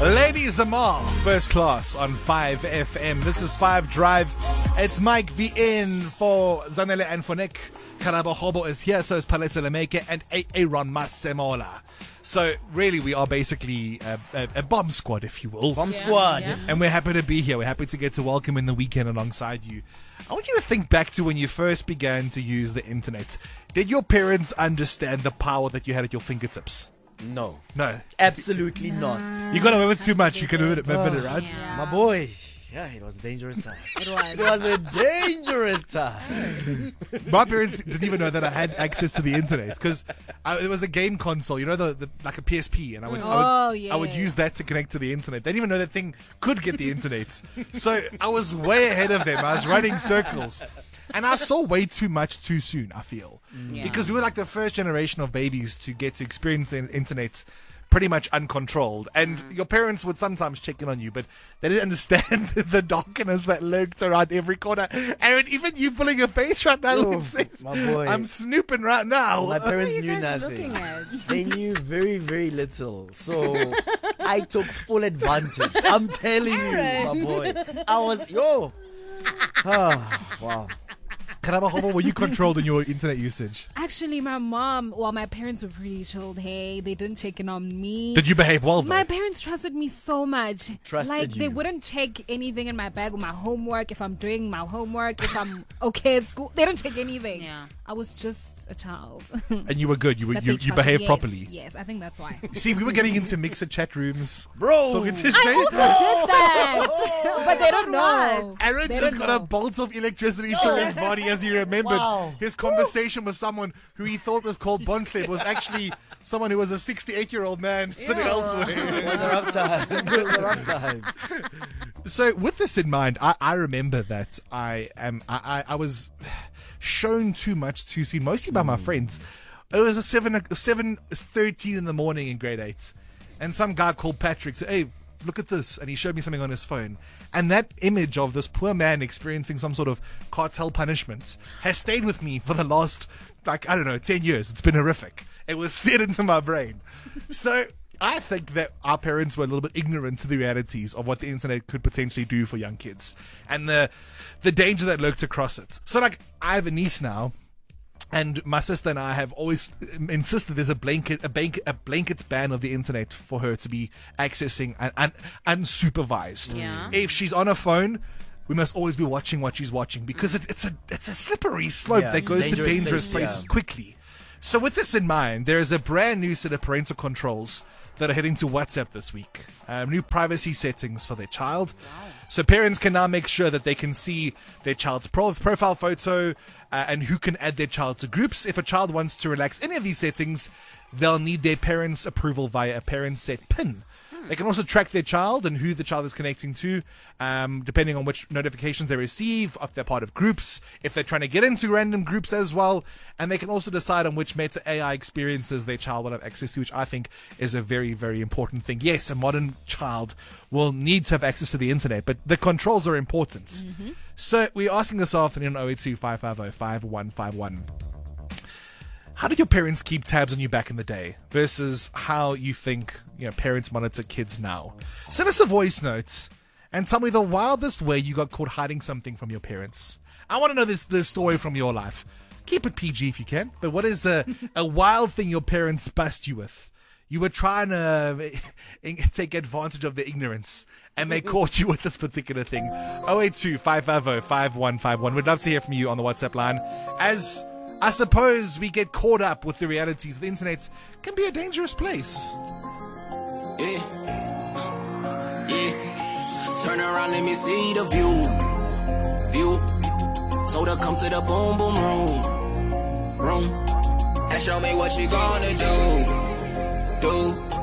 Lady Zamar, First Class on 5FM. This is 5 Drive. It's Mike VN for Zanele and for Nick. Karabo Hobo is here, so is Palesa Lemeke and Aaron Masemola. So really we are basically a bomb squad, if you will. Bomb squad. Yeah. And we're happy to be here. We're happy to get to welcome in the weekend alongside you. I want you to think back to when you first began to use the internet. Did your parents understand the power that you had at your fingertips? No. No. Absolutely not. You got away with too much. You can admit it, right? Yeah. My boy. Yeah, it was a dangerous time. It was a dangerous time. My parents didn't even know that I had access to the internet because it was a game console, you know, the like a PSP, and I would use that to connect to the internet. They didn't even know that thing could get the internet. So I was way ahead of them. I was running circles. And I saw way too much too soon, I feel. Yeah. Because we were like the first generation of babies to get to experience the internet pretty much uncontrolled. And your parents would sometimes check in on you, but they didn't understand the darkness that lurked around every corner. And even you pulling a face right now, which says, my boy. I'm snooping right now. My parents knew guys nothing. looking at? They knew very, very little. So I took full advantage. I'm telling you, my boy. I was, wow. Karaba Hobo, were you controlled in your internet usage? Actually, my parents were pretty chilled. Hey, they didn't check in on me. Did you behave well, though? My parents trusted me so much. Trusted you. They wouldn't check anything in my bag with my homework, if I'm doing my homework, if I'm okay at school. They don't check anything. Yeah. I was just a child. And you were good. You behaved properly. Yes, I think that's why. See, we were getting into mixer chat rooms. Bro. Talking to I Shay. also did that. But they don't know. Aaron They just don't got a know. bolt of electricity through his body as he remembered his conversation with someone who he thought was called Bontleb was actually someone who was a 68-year-old man sitting elsewhere. It was a rough time. It was a rough time. So with this in mind, I remember that I was shown too much too soon, mostly by my friends. It was a 7:13 in the morning in grade 8, and some guy called Patrick said, "Hey, look at this," and he showed me something on his phone. And that image of this poor man experiencing some sort of cartel punishment has stayed with me for the last, 10 years. It's been horrific. It was set into my brain. So I think that our parents were a little bit ignorant to the realities of what the internet could potentially do for young kids and the danger that lurked across it. So I have a niece now, and my sister and I have always insisted there's a blanket ban of the internet for her to be accessing unsupervised. Yeah. If she's on her phone, we must always be watching what she's watching because it's a slippery slope that goes to dangerous places quickly. So with this in mind, there is a brand new set of parental controls that are heading to WhatsApp this week. New privacy settings for their child. Wow. So parents can now make sure that they can see their child's profile photo and who can add their child to groups. If a child wants to relax any of these settings, they'll need their parents' approval via a parent set PIN. They can also track their child and who the child is connecting to, depending on which notifications they receive, if they're part of groups, if they're trying to get into random groups as well. And they can also decide on which Meta AI experiences their child will have access to, which I think is a very, very important thing. Yes, a modern child will need to have access to the internet, but the controls are important. Mm-hmm. So we're asking this afternoon on 082-550-5151. How did your parents keep tabs on you back in the day versus how you think parents monitor kids now? Send us a voice note and tell me the wildest way you got caught hiding something from your parents. I want to know this story from your life. Keep it PG if you can, but what is a wild thing your parents bust you with? You were trying to take advantage of their ignorance, and they caught you with this particular thing. 082-550-5151. We'd love to hear from you on the WhatsApp line. As I suppose we get caught up with the realities. The internet can be a dangerous place. Yeah. Turn around, let me see the view. Told her come to the boom boom room. And show me what you gonna do.